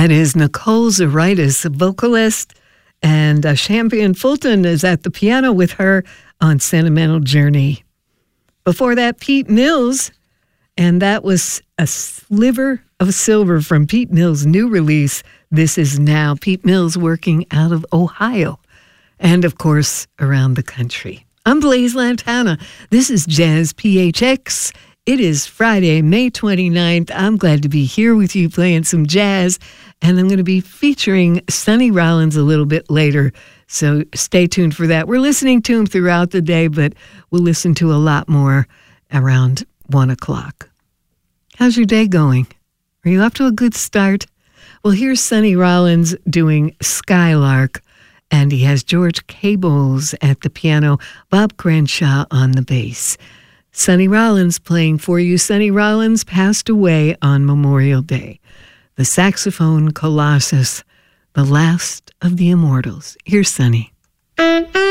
That is Nicole Zaritis, a vocalist, and Champion Fulton is at the piano with her on Sentimental Journey. Before that, Pete Mills, and that was A Sliver of Silver from Pete Mills' new release, This Is Now. Pete Mills working out of Ohio and, of course, around the country. I'm Blaise Lantana. This is Jazz PHX. It is Friday, May 29th. I'm glad to be here with you playing some jazz, and I'm going to be featuring Sonny Rollins a little bit later, so stay tuned for that. We're listening to him throughout the day, but we'll listen to a lot more around 1 o'clock. How's your day going? Are you off to a good start? Well, here's Sonny Rollins doing Skylark, and he has George Cables at the piano, Bob Crenshaw on the bass. Sonny Rollins playing for you. Sonny Rollins passed away on Memorial Day. The saxophone colossus, the last of the immortals. Here's Sonny.